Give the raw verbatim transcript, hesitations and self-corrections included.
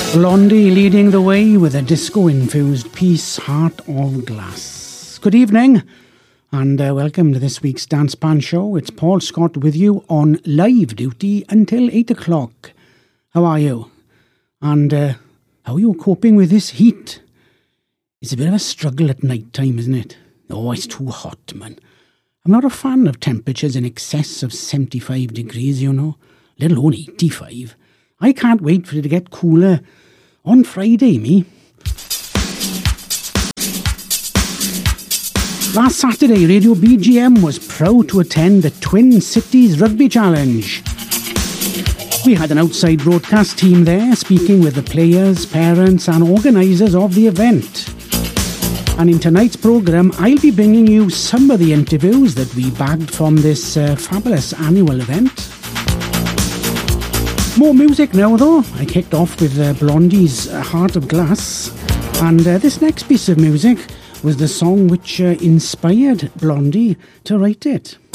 Blondie leading the way with a disco-infused piece, Heart of Glass. Good evening, and uh, welcome to this week's Dance Band Show. It's Paul Scott with you on live duty until eight o'clock. How are you? And uh, how are you coping with this heat? It's a bit of a struggle at night time, isn't it? Oh, it's too hot, man. I'm not a fan of temperatures in excess of seventy-five degrees, you know, let alone eighty-five. I can't wait for it to get cooler on Friday, me. Last Saturday, Radio B G M was proud to attend the Twin Cities Rugby Challenge. We had an outside broadcast team there, speaking with the players, parents and organisers of the event. And in tonight's programme, I'll be bringing you some of the interviews that we bagged from this uh, fabulous annual event. More music now, though. I kicked off with uh, Blondie's uh, Heart of Glass. And uh, this next piece of music was the song which uh, inspired Blondie to write it.